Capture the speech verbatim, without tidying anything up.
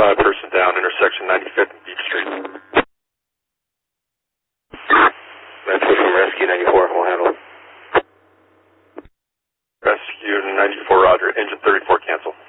five, person down, intersection ninety-fifth and Beach Street. That's from Rescue ninety-four, we'll handle it. Rescue ninety-four, roger. Engine thirty-four, cancel.